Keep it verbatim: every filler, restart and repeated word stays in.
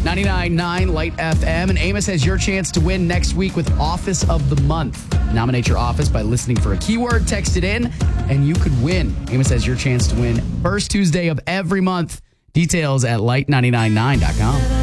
ninety-nine point nine Light F M. And Amos has your chance to win next week with Office of the Month. Nominate your office by listening for a keyword, text it in, and you could win. Amos has your chance to win first Tuesday of every month. Details at light nine nine nine dot com.